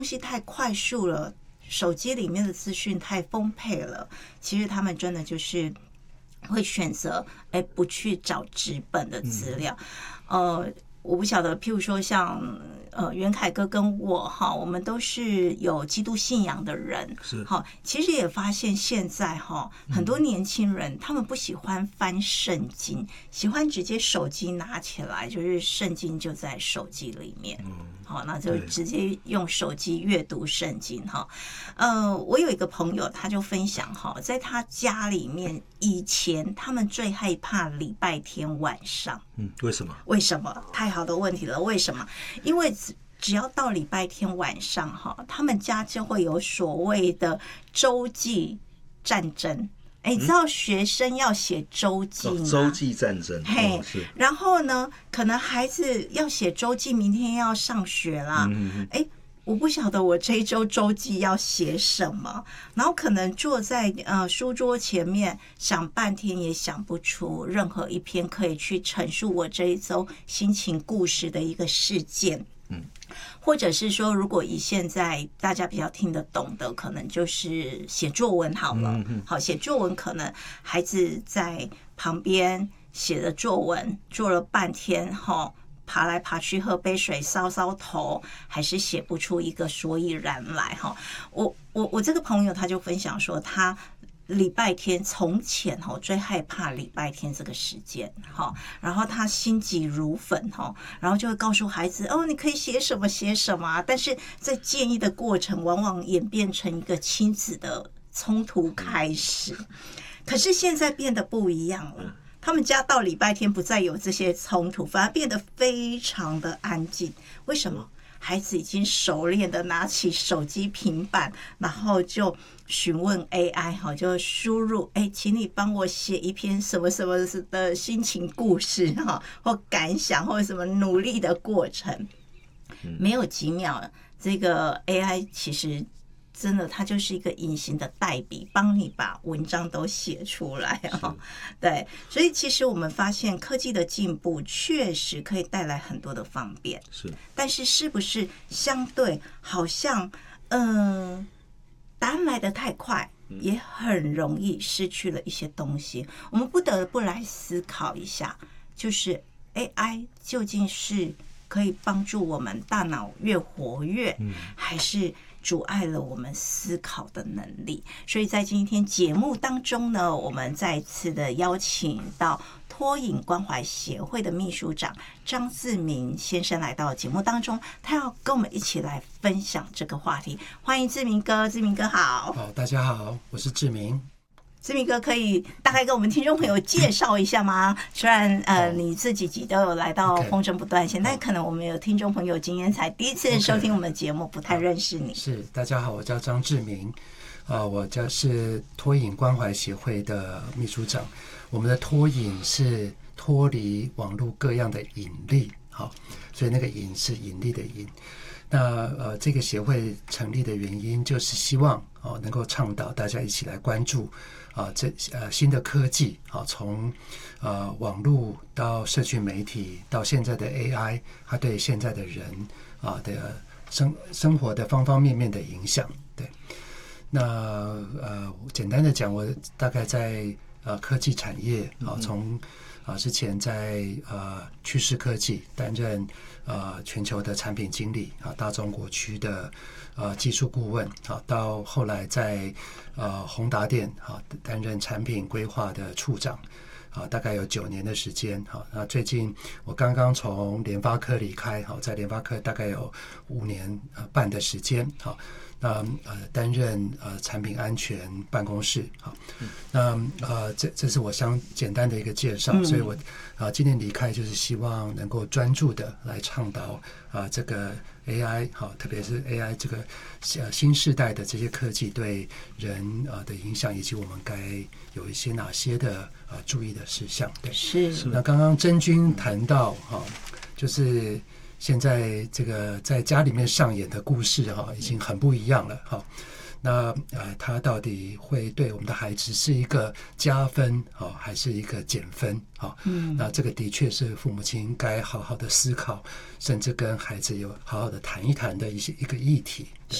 西太快速了，手机里面的资讯太丰沛了，其实他们真的就是会选择不去找纸本的资料。我不晓得，譬如说像袁凯哥跟我哈，我们都是有基督信仰的人， 是哈。其实也发现现在哈，很多年轻人他们不喜欢翻圣经，喜欢直接手机拿起来，就是圣经就在手机里面，好，那就直接用手机阅读圣经哈。我有一个朋友，他就分享哈，在他家里面以前他们最害怕礼拜天晚上。 为什么？ 为什么？太好的问题了。为什么？因为只要到礼拜天晚上哈，他们家就会有所谓的周记战争。你知道学生要写周记吗？ 周记战争。 嘿，然后呢，可能孩子要写周记，明天要上学啦。我不晓得我这一周周记要写什么，然后可能坐在书桌前面想半天也想不出任何一篇可以去陈述我这一周心情故事的一个事件。或者是说，如果以现在大家比较听得懂的，可能就是写作文好了。好，写作文可能孩子在旁边写的作文做了半天哈。爬来爬去，喝杯水，搔搔头，还是写不出一个所以然来哈。我这个朋友他就分享说，他礼拜天从前最害怕礼拜天这个时间哈，然后他心急如焚哈，然后就会告诉孩子你可以写什么写什么，但是在建议的过程往往演变成一个亲子的冲突开始。可是现在变得不一样了。他们家到礼拜天不再有这些冲突，反而变得非常的安静。为什么？孩子已经熟练的拿起手机、平板，然后就询问 AI， 就输入请你帮我写一篇什么什么的心情故事或感想，或者什么努力的过程。没有几秒，这个 AI 其实真的，它就是一个隐形的代笔，帮你把文章都写出来对，所以其实我们发现科技的进步确实可以带来很多的方便，但是是不是相对好像答案来得太快，也很容易失去了一些东西。我们不得不来思考一下，就是 AI 究竟是可以帮助我们大脑越活跃，还是阻碍了我们思考的能力。所以在今天节目当中呢，我们再次的邀请到脱瘾关怀协会的秘书长张志明先生来到节目当中，他要跟我们一起来分享这个话题。欢迎志明哥。志明哥好。 好，大家好，我是志明。 志明哥可以大概跟我们听众朋友介绍一下吗？虽然你这几集都有来到风筝不断线，但可能我们有听众朋友今天才第一次收听我们的节目，不太认识你。 是，大家好，我叫张志明，我是脱瘾关怀协会的秘书长。我们的脱瘾是脱离网络各样的引力，好，所以那个瘾是引力的瘾。那这个协会成立的原因就是希望能够倡导大家一起来关注新的科技从网络到社群媒体到现在的 AI， 它对现在的人的生活的方方面面的影响。对，那简单的讲，我大概在科技产业从之前在趋势科技担任全球的产品经理大中国区的技术顾问到后来在宏达电担任产品规划的处长大概有9年的时间那最近我刚刚从联发科离开在联发科大概有5年半的时间那担任产品安全办公室那这是我简单的一个介绍所以我今年离开就是希望能够专注的来倡导这个 AI 特别是 AI 这个新世代的这些科技对人的影响，以及我们该有一些哪些的注意的事项。对， 是。 那刚刚真君谈到就是现在这个在家里面上演的故事哈，已经很不一样了哈。那它到底会对我们的孩子是一个加分还是一个减分那这个的确是父母亲应该好好的思考，甚至跟孩子有好好的谈一谈的一个议题。